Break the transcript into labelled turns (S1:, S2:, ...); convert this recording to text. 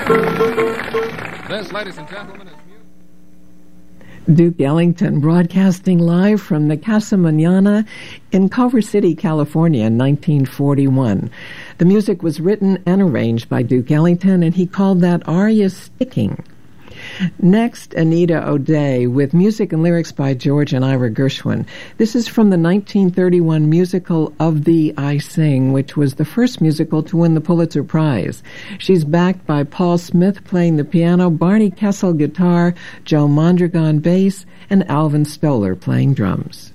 S1: This, ladies and gentlemen, is
S2: Duke Ellington broadcasting live from the Casa Manana in Culver City, California in 1941. The music was written and arranged by Duke Ellington, and he called that aria Sticking. Next, Anita O'Day with music and lyrics by George and Ira Gershwin. This is from the 1931 musical Of Thee I Sing, which was the first musical to win the Pulitzer Prize. She's backed by Paul Smith playing the piano, Barney Kessel guitar, Joe Mondragon bass, and Alvin Stoller playing drums.